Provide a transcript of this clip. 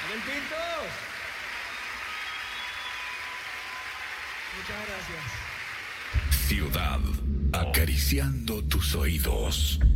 Abel Pintos. Muchas gracias. Ciudad, acariciando tus oídos.